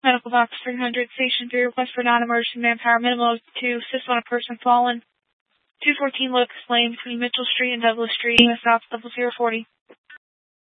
Medical Box 300, Station 3, request for non-emergency manpower, minimum of 2, assist on a person fallen. 214 Locust Lane between Mitchell Street and Douglas Street, south 0040.